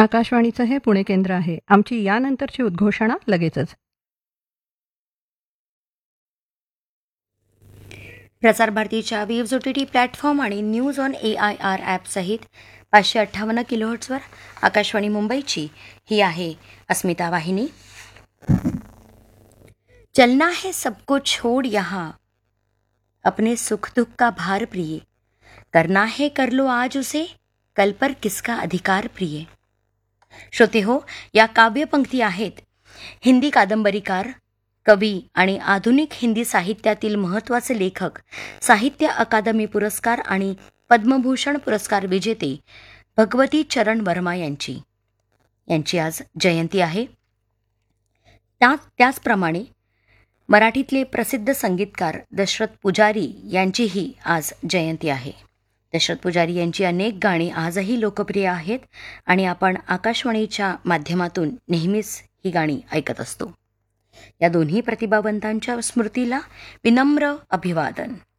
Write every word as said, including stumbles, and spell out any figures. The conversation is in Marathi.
आकाशवाणीचं हे पुणे केंद्र आहे. आमची यानंतरची उद्घोषणा लगेचच. प्रसार भारतीच्या waves O T T platform आणि news on A I R ॲपसहित पाचशे अठ्ठावन्न किलोहर्ट्झवर आकाशवाणी मुंबईची ही आहे अस्मिता वाहिनी. चलना है सबको छोड़ यहाँ, अपने सुख दुख का भार प्रिय, करना है कर लो आज उसे, कल पर किसका अधिकार प्रिय. श्रोते हो, या काव्यपंक्ती आहेत हिंदी कादंबरीकार, कवी आणि आधुनिक हिंदी साहित्यातील महत्त्वाचे लेखक, साहित्य अकादमी पुरस्कार आणि पद्मभूषण पुरस्कार विजेते भगवती चरण वर्मा यांची यांची आज जयंती आहे. त्या त्याचप्रमाणे मराठीतले प्रसिद्ध संगीतकार दशरथ पुजारी यांचीही आज जयंती आहे. दशरथ पुजारी यांची अनेक गाणी आजही लोकप्रिय आहेत आणि आपण आकाशवाणीच्या माध्यमातून नेहमीच ही गाणी ऐकत असतो. या दोन्ही प्रतिभावंतांच्या स्मृतीला विनम्र अभिवादन.